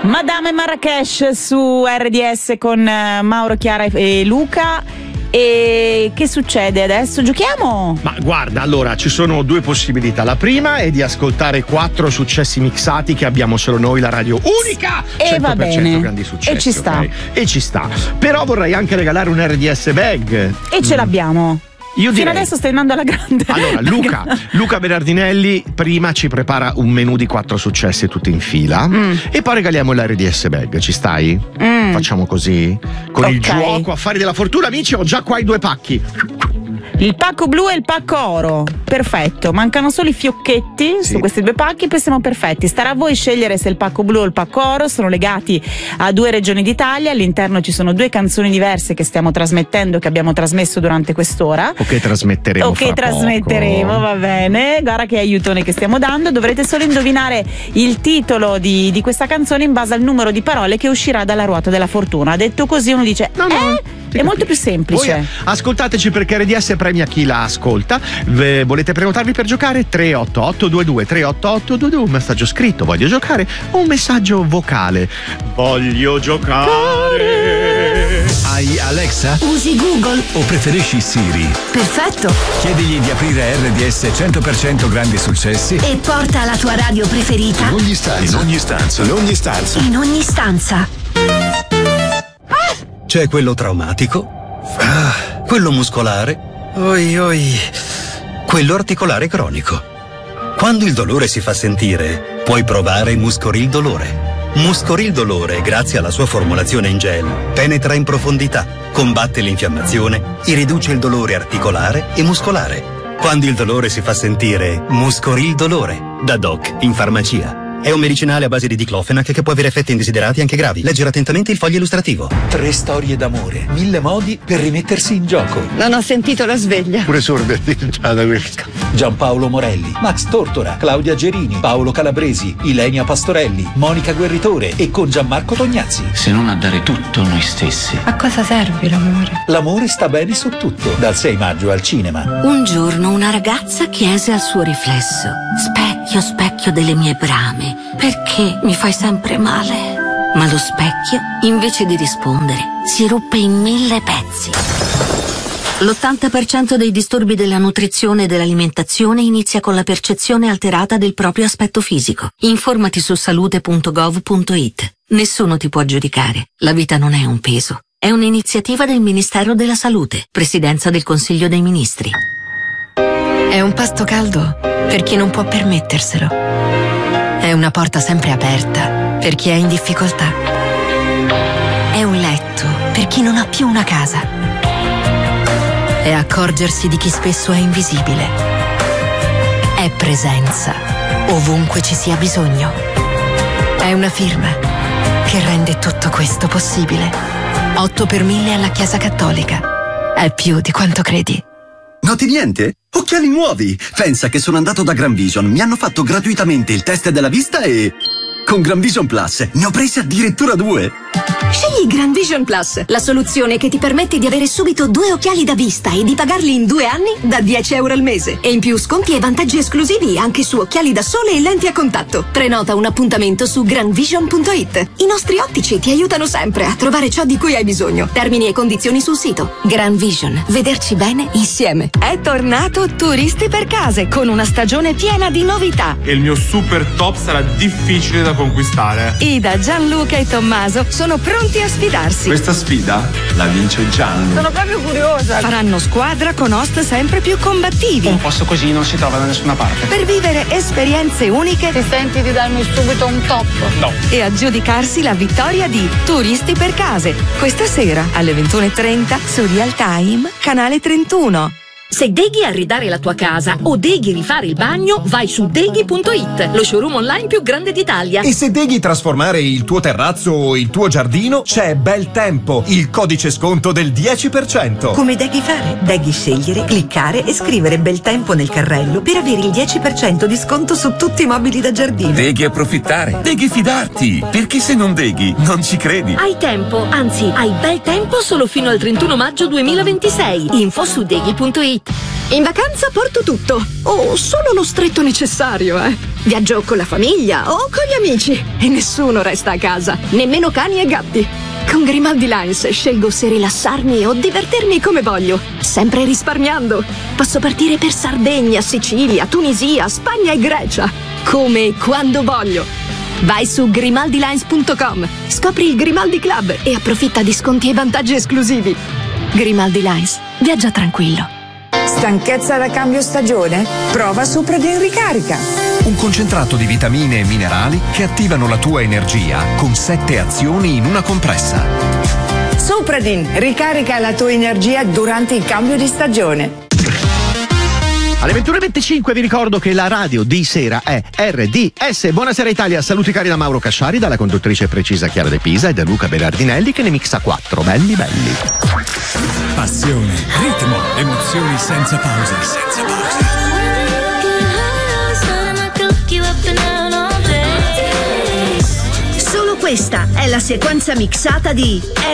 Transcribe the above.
Madame Marrakesh su RDS con Mauro, Chiara e Luca. E che succede adesso? Giochiamo? Ma guarda, allora ci sono due possibilità. La prima è di ascoltare 4 successi mixati che abbiamo solo noi, la radio unica. E va bene. Grandi successi. E ci sta. Okay? E ci sta. Però vorrei anche regalare un RDS bag. E ce l'abbiamo. Io fino direi, adesso stai andando alla grande. Allora Luca Berardinelli prima ci prepara un menù di 4 successi tutti in fila e poi regaliamo l'RDS bag. Ci stai? Facciamo così con il gioco Affari della Fortuna. Amici, ho già qua i 2 pacchi. Il pacco blu e il pacco oro. Perfetto, mancano solo i fiocchetti su questi 2 pacchi, poi siamo perfetti. Starà a voi scegliere se il pacco blu o il pacco oro. Sono legati a 2 regioni d'Italia. All'interno ci sono 2 canzoni diverse che stiamo trasmettendo, che abbiamo trasmesso durante quest'ora. O che trasmetteremo trasmetteremo, va bene. Guarda che aiutone che stiamo dando. Dovrete solo indovinare il titolo di questa canzone in base al numero di parole che uscirà dalla ruota della fortuna. Detto così uno dice è molto più semplice. Voi ascoltateci, perché RDS premia chi la ascolta. Volete prenotarvi per giocare? 388-22 388-22. Un messaggio scritto, voglio giocare, o un messaggio vocale, voglio giocare. Hai Alexa? Usi Google? O preferisci Siri? Perfetto. Chiedigli di aprire RDS 100% grandi successi e porta la tua radio preferita in ogni stanza. In ogni stanza. C'è quello traumatico, quello muscolare, quello articolare cronico. Quando il dolore si fa sentire, puoi provare Muscoril Dolore. Muscoril Dolore, grazie alla sua formulazione in gel, penetra in profondità, combatte l'infiammazione e riduce il dolore articolare e muscolare. Quando il dolore si fa sentire, Muscoril Dolore, da Doc in farmacia. È un medicinale a base di diclofenac che può avere effetti indesiderati anche gravi. Leggere attentamente il foglio illustrativo. 3 storie d'amore, 1000 modi per rimettersi in gioco. Non ho sentito la sveglia. Pure sorda da questa. Giampaolo Morelli, Max Tortora, Claudia Gerini, Paolo Calabresi, Ilenia Pastorelli, Monica Guerritore e con Gianmarco Tognazzi. Se non a dare tutto noi stessi. A cosa serve l'amore? L'amore sta bene su tutto. Dal 6 maggio al cinema. Un giorno una ragazza chiese al suo riflesso: specchio, specchio delle mie brame, perché mi fai sempre male? Ma lo specchio, invece di rispondere, si ruppe in 1000 pezzi. L'80% dei disturbi della nutrizione e dell'alimentazione inizia con la percezione alterata del proprio aspetto fisico. Informati su salute.gov.it. Nessuno ti può giudicare. La vita non è un peso. È un'iniziativa del Ministero della Salute, Presidenza del Consiglio dei Ministri. È un pasto caldo per chi non può permetterselo. È una porta sempre aperta per chi è in difficoltà. È un letto per chi non ha più una casa. È accorgersi di chi spesso è invisibile. È presenza ovunque ci sia bisogno. È una firma che rende tutto questo possibile. 8 per 1000 alla Chiesa Cattolica. È più di quanto credi. Noti niente? Occhiali nuovi! Pensa che sono andato da Gran Vision, mi hanno fatto gratuitamente il test della vista e... con Gran Vision Plus ne ho presi addirittura 2. Scegli Gran Vision Plus, la soluzione che ti permette di avere subito 2 occhiali da vista e di pagarli in 2 anni da 10 euro al mese. E in più sconti e vantaggi esclusivi anche su occhiali da sole e lenti a contatto. Prenota un appuntamento su granvision.it. I nostri ottici ti aiutano sempre a trovare ciò di cui hai bisogno. Termini e condizioni sul sito. Gran Vision, vederci bene insieme. È tornato Turisti per Case con una stagione piena di novità. E il mio super top sarà difficile da conquistare. Ida, Gianluca e Tommaso sono pronti a sfidarsi. Questa sfida la vince Gian. Sono proprio curiosa. Faranno squadra con host sempre più combattivi. Un posto così non si trova da nessuna parte. Per vivere esperienze uniche. Ti senti di darmi subito un top? No. E aggiudicarsi la vittoria di Turisti per Case. Questa sera alle 21:30 su Real Time, canale 31. Se deghi arredare la tua casa o deghi rifare il bagno, vai su deghi.it, lo showroom online più grande d'Italia. E se deghi trasformare il tuo terrazzo o il tuo giardino, c'è Bel Tempo, il codice sconto del 10%. Come deghi fare? Deghi scegliere, cliccare e scrivere Bel Tempo nel carrello per avere il 10% di sconto su tutti i mobili da giardino. Deghi approfittare, deghi fidarti, perché se non deghi non ci credi. Hai tempo, anzi hai bel tempo solo fino al 31 maggio 2026. Info su deghi.it. In vacanza porto tutto, o solo lo stretto necessario, Viaggio con la famiglia o con gli amici e nessuno resta a casa, nemmeno cani e gatti. Con Grimaldi Lines scelgo se rilassarmi o divertirmi come voglio, sempre risparmiando. Posso partire per Sardegna, Sicilia, Tunisia, Spagna e Grecia, come e quando voglio. Vai su grimaldilines.com, scopri il Grimaldi Club e approfitta di sconti e vantaggi esclusivi. Grimaldi Lines, viaggia tranquillo. Stanchezza da cambio stagione? Prova Supradin Ricarica. Un concentrato di vitamine e minerali che attivano la tua energia con 7 azioni in una compressa. Supradin ricarica la tua energia durante il cambio di stagione. Alle 21.25 vi ricordo che la radio di sera è RDS. Buonasera Italia, saluti cari da Mauro Casciari, dalla conduttrice precisa Chiara De Pisa e da Luca Berardinelli che ne mixa 4 belli belli. Passione, ritmo, emozioni senza pause. Senza pause. Solo questa è la sequenza mixata di